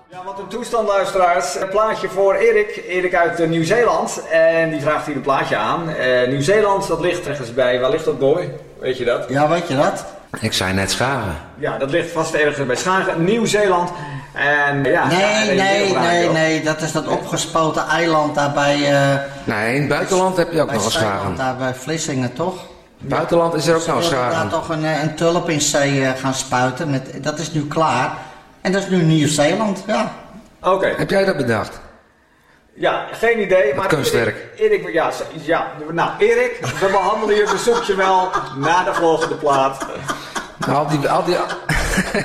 Ja, wat een toestand, luisteraars. Een plaatje voor Erik. Erik uit Nieuw-Zeeland. En die vraagt hier een plaatje aan. Nieuw-Zeeland, dat ligt ergens bij. Waar ligt dat, Boy? Weet je dat? Ja, weet je dat? Ik zei net Schagen. Ja, dat ligt vast ergens bij Schagen. Nieuw-Zeeland. En ja... Nee. Dat is dat opgespoten eiland daar bij... Nee, in het buitenland heb je ook nog een Zeeland, Schagen. daar bij Vlissingen, toch? Buitenland is er ook nog een Ze wilden Schagen. daar toch een tulp in zee gaan spuiten. Dat is nu klaar. En dat is nu Nieuw-Zeeland, ja. Oké. Heb jij dat bedacht? Ja, geen idee. Maar kunstwerk. Erik, nou Erik, we behandelen je verzoekje wel na de volgende plaat. Al die